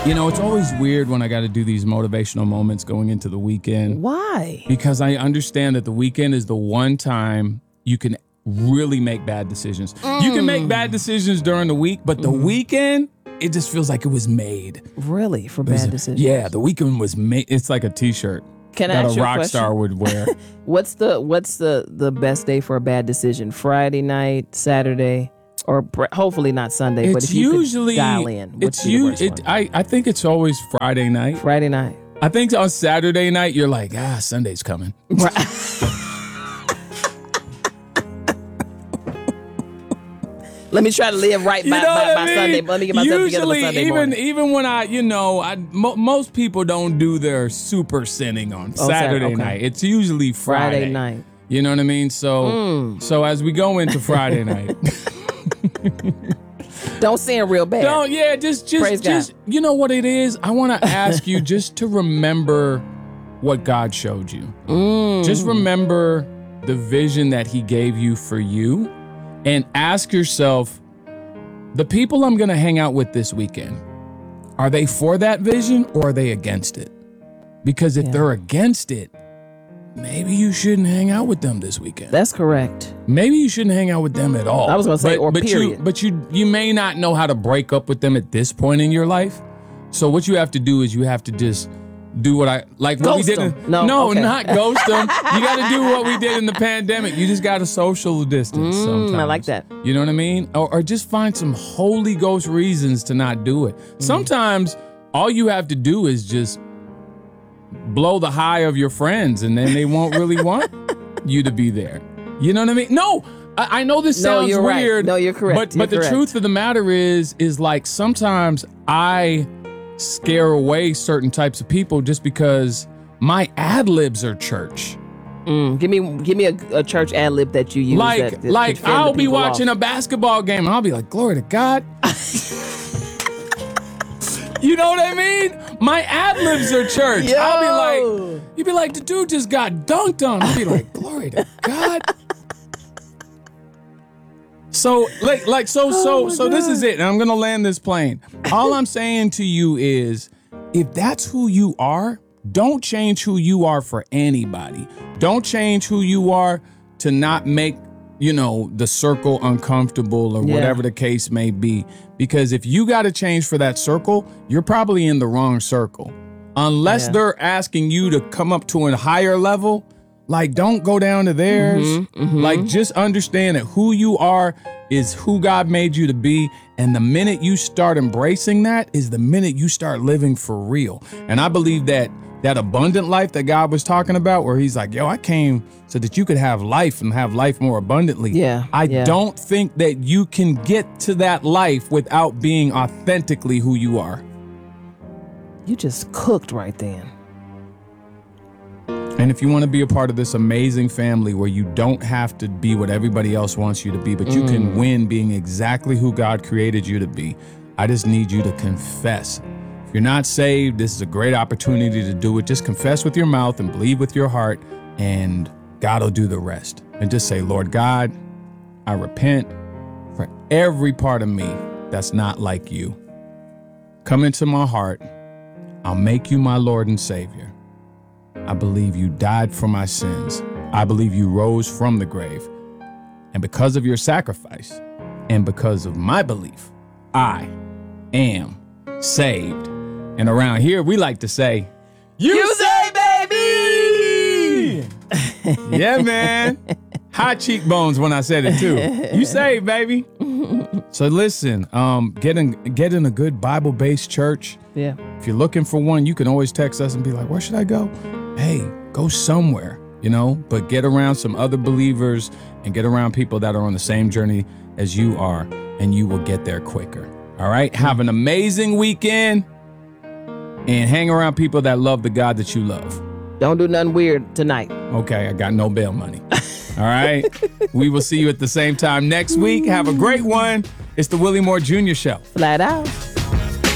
You know, it's always weird when I got to do these motivational moments going into the weekend. Why? Because I understand that the weekend is the one time you can really make bad decisions. You can make bad decisions during the week, but the weekend, it just feels like it was made. Really? For bad decisions? Yeah, the weekend was made. It's like a t-shirt Can I that ask a you a rock question? star would wear. What's the best day for a bad decision? Friday night, Saturday, or hopefully not Sunday, but It's if you usually could dial in, what's it's the you. worst one? I think it's always Friday night. Friday night. I think on Saturday night you're like, Sunday's coming. Let me try to live right by Sunday. Let me get myself together by Sunday morning. Even when most people don't do their super sinning on Saturday okay. night. It's usually Friday night. You know what I mean? So as we go into Friday night. Don't sin real bad. Just Praise God. you know what it is? I want to ask you just to remember what God showed you. Just remember the vision that he gave you for you and ask yourself, the people I'm going to hang out with this weekend, are they for that vision or are they against it? Because if they're against it, maybe you shouldn't hang out with them this weekend. That's correct. Maybe you shouldn't hang out with them at all. I was going to say, period. But you may not know how to break up with them at this point in your life. So what you have to do is you have to just do what Ghost we did. them. Okay. Not ghost them. You got to do what we did in the pandemic. You just got to social distance sometimes. I like that. You know what I mean? Or just find some Holy Ghost reasons to not do it. Sometimes all you have to do is just blow the high of your friends, and then they won't really want you to be there. You know what I mean? No, I know this sounds you're weird. Right. No, you're correct. But the truth of the matter is like sometimes I scare away certain types of people just because my ad libs are church. Give me a church ad lib that you use. Like I'll be watching a basketball game and I'll be like, glory to God. You know what I mean? My ad libs are church. Yo. I'll be like, you'd be like, the dude just got dunked on. I'll be like, glory to God. So this is it. And I'm gonna land this plane. All I'm saying to you is, if that's who you are, don't change who you are for anybody. Don't change who you are to not make, the circle uncomfortable or whatever the case may be. Because if you got to change for that circle, you're probably in the wrong circle. Unless they're asking you to come up to a higher level, like don't go down to theirs. Like just understand that who you are is who God made you to be. And the minute you start embracing that is the minute you start living for real. And I believe that abundant life that God was talking about, where he's like, I came so that you could have life and have life more abundantly. I don't think that you can get to that life without being authentically who you are. You just cooked right then. And if you want to be a part of this amazing family where you don't have to be what everybody else wants you to be, but you can win being exactly who God created you to be, I just need you to confess. If you're not saved, this is a great opportunity to do it. Just confess with your mouth and believe with your heart, and God will do the rest. And just say, Lord God, I repent for every part of me that's not like you. Come into my heart. I'll make you my Lord and Savior. I believe you died for my sins. I believe you rose from the grave. And because of your sacrifice and because of my belief, I am saved. And around here, we like to say, you say, baby! Yeah, man. High cheekbones when I said it, too. You say, baby. So listen, get in a good Bible-based church. Yeah. If you're looking for one, you can always text us and be like, where should I go? Hey, go somewhere, but get around some other believers and get around people that are on the same journey as you are, and you will get there quicker. All right? Have an amazing weekend and hang around people that love the God that you love. Don't do nothing weird tonight. Okay, I got no bail money. All right? We will see you at the same time next week. Have a great one. It's the Willie Moore Jr. Show. Flat out.